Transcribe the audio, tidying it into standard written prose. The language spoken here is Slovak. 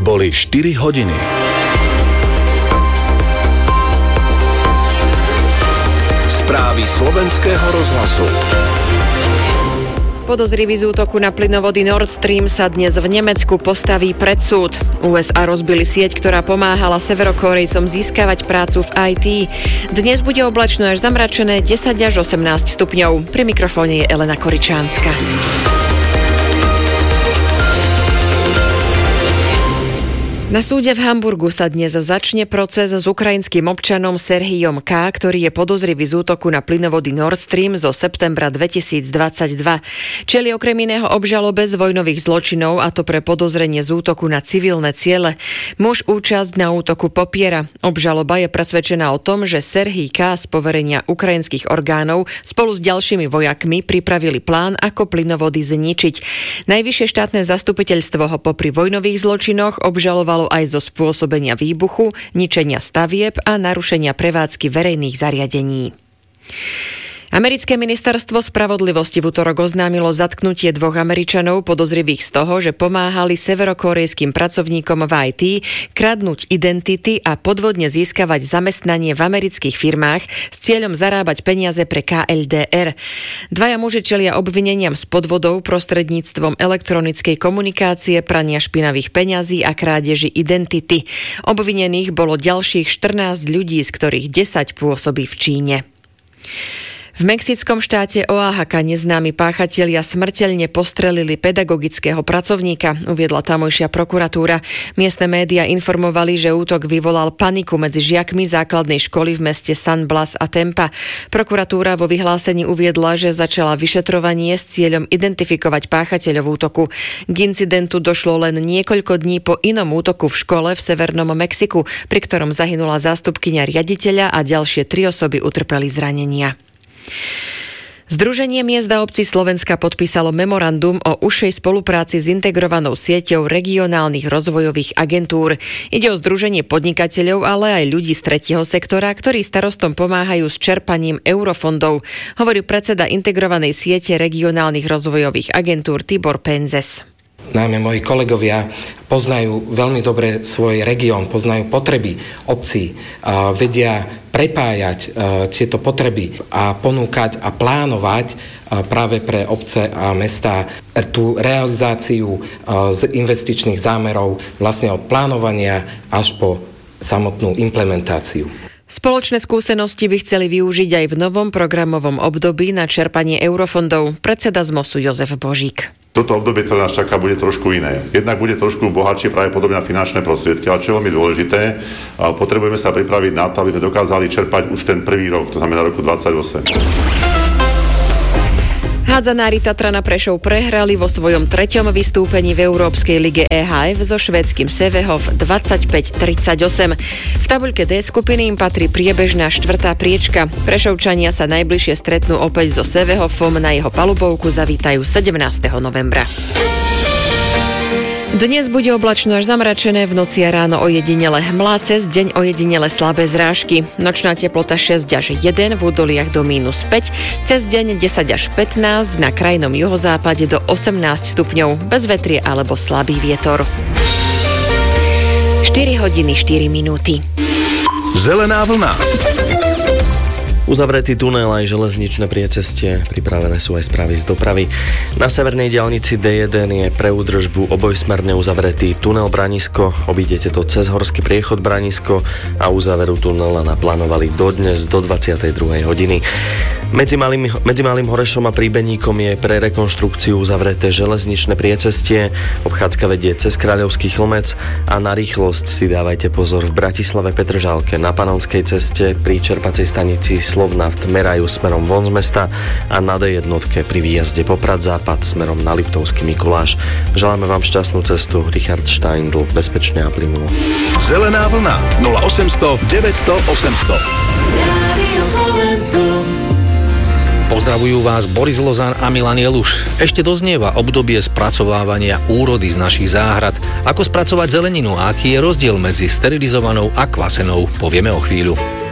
Boli 4 hodiny. Správy slovenského rozhlasu. Podozrivý z útoku na plynovody Nord Stream sa dnes v Nemecku postaví pred súd. USA rozbili sieť, ktorá pomáhala Severokórejcom získavať prácu v IT. Dnes bude oblačno až zamračené 10 až 18 stupňov. Pri mikrofóne je Elena Koričánska. Na súde v Hamburgu sa dnes začne proces s ukrajinským občanom Serhijom K., ktorý je podozrivý z útoku na plynovody Nord Stream zo septembra 2022. Čeli okrem iného obžalobe z vojnových zločinov, a to pre podozrenie z útoku na civilné ciele. Muž účasť na útoku popiera. Obžaloba je presvedčená o tom, že Serhij K. z poverenia ukrajinských orgánov spolu s ďalšími vojakmi pripravili plán, ako plynovody zničiť. Najvyššie štátne zastupiteľstvo ho popri vojnových zločinoch obžalovalo aj zo spôsobenia výbuchu, ničenia stavieb a narušenia prevádzky verejných zariadení. Americké ministerstvo spravodlivosti v utorok oznámilo zatknutie 2 Američanov podozrivých z toho, že pomáhali severokórejským pracovníkom v IT kradnúť identity a podvodne získavať zamestnanie v amerických firmách s cieľom zarábať peniaze pre KLDR. 2 muži čelia obvineniam z podvodov prostredníctvom elektronickej komunikácie, prania špinavých peňazí a krádeži identity. Obvinených bolo ďalších 14 ľudí, z ktorých 10 pôsobí v Číne. V mexickom štáte Oaxaca neznámi páchatelia smrteľne postrelili pedagogického pracovníka, uviedla tamojšia prokuratúra. Miestne médiá informovali, že útok vyvolal paniku medzi žiakmi základnej školy v meste San Blas a Tampa. Prokuratúra vo vyhlásení uviedla, že začala vyšetrovanie s cieľom identifikovať páchateľov útoku. K incidentu došlo len niekoľko dní po inom útoku v škole v severnom Mexiku, pri ktorom zahynula zástupkyňa riaditeľa a ďalšie 3 osoby utrpeli zranenia. Združenie miest a obcí Slovenska podpísalo memorandum o užšej spolupráci s integrovanou sieťou regionálnych rozvojových agentúr. Ide o združenie podnikateľov, ale aj ľudí z tretieho sektora, ktorí starostom pomáhajú s čerpaním eurofondov, hovorí predseda integrovanej siete regionálnych rozvojových agentúr Tibor Penzes. Najmä moji kolegovia poznajú veľmi dobre svoj región, poznajú potreby obcí, vedia prepájať tieto potreby a ponúkať a plánovať práve pre obce a mestá tú realizáciu z investičných zámerov vlastne od plánovania až po samotnú implementáciu. Spoločné skúsenosti by chceli využiť aj v novom programovom období na čerpanie eurofondov. Predseda ZMOSu Jozef Božík. Toto obdobie, ktoré nás čaká, bude trošku iné. Jednak bude trošku bohatšie práve podobne na finančné prostriedky, ale čo je veľmi dôležité, potrebujeme sa pripraviť na to, aby sme dokázali čerpať už ten prvý rok, to znamená roku 2028. Hádzanári Tatrana Prešov prehrali vo svojom 3. vystúpení v Európskej lige EHF so švédskym Sävehof 25-38. V tabuľke D skupiny im patrí priebežná 4. priečka. Prešovčania sa najbližšie stretnú opäť so Sävehofom, na jeho palubovku zavítajú 17. novembra. Dnes bude oblačno až zamračené, v noci a ráno ojedinele hmlá, cez deň ojedinele slabé zrážky. Nočná teplota 6 až 1, v údoliach do -5, cez deň 10 až 15, na krajnom juhozápade do 18 stupňov, bez vetrie alebo slabý vietor. 4 hodiny 4 minúty. Zelená vlna. Uzavretý tunel aj železničné priecestie, pripravené sú aj správy z dopravy. Na severnej diaľnici D1 je pre údržbu obojsmerne uzavretý tunel Branisko, obídete to cez horský priechod Branisko a uzáveru tunela naplánovali dodnes do 22. hodiny. Medzi Malým Horešom a Príbeníkom je pre rekonštrukciu uzavreté železničné priecestie, obchádzka vedie cez Kráľovský Chlmec a na rýchlosť si dávajte pozor v Bratislave Petržalke, na Panonskej ceste pri čerpacej stanici Slovnaft merajú smerom von z mesta a na D1 pri výjazde Poprad Západ smerom na Liptovský Mikuláš. Želáme vám šťastnú cestu. Richard Steindl, bezpečne a plynulo. Zelená vlna 0800 900 800. Pozdravujú vás Boris Lozan a Milan Jeluš. Ešte doznieva obdobie spracovávania úrody z našich záhrad. Ako spracovať zeleninu a aký je rozdiel medzi sterilizovanou a kvasenou, povieme o chvíľu.